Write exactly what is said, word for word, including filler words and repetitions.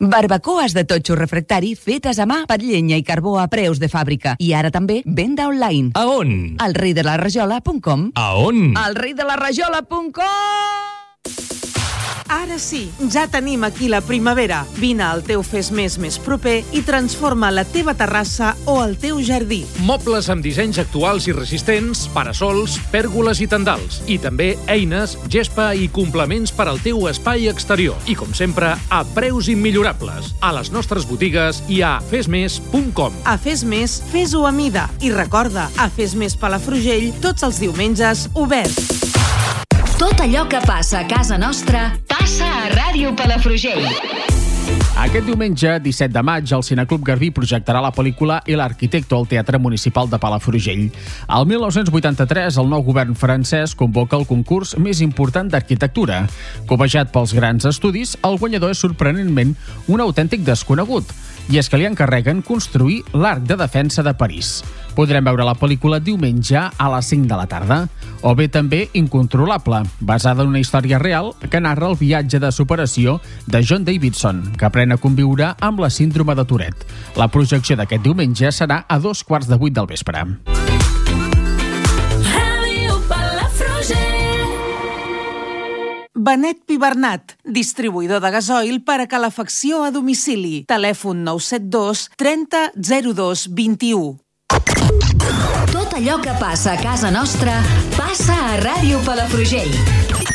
Barbacoes de totxo refractari fetes a mà per llenya i carbó a preus de fàbrica. I ara també venda online. A on? Al rei de la rajola punt com. A on? Al rei de la rajola punt com. Ara sí, ja tenim aquí la primavera. Vine al teu Fes Més més proper i transforma la teva terrassa o el teu jardí. Mobles amb dissenys actuals i resistents, parasols, pèrgoles i tendals. I també eines, gespa i complements per al teu espai exterior. I com sempre, a preus immillorables. A les nostres botigues i a fes més punt com. A Fes Més, fes-ho a mida. I recorda, a Fes Més Palafrugell, tots els diumenges, obert. Tot allò que passa a casa nostra passa a Ràdio Palafrugell. Aquest diumenge, disset de maig, el Cineclub Garbí projectarà la pel·lícula El Arquitecto al Teatre Municipal de Palafrugell. Al mil nou-cents vuitanta-tres, el nou govern francès convoca el concurs més important d'arquitectura. Cobejat pels grans estudis, el guanyador és sorprenentment un autèntic desconegut. I és que li encarreguen construir l'Arc de Defensa de París. Podrem veure la pel·lícula diumenge a les cinc de la tarda. O bé també Incontrolable, basada en una història real que narra el viatge de superació de John Davidson, que aprèn a conviure amb la síndrome de Tourette. La projecció d'aquest diumenge serà a dos quarts de vuit del vespre. Benet Pibernat, distribuïdor de gasoil per a calefacció a domicili. Telèfon nou set dos trenta zero dos vint-i-u. Tot allò que passa a casa nostra passa a Ràdio Palafrugell.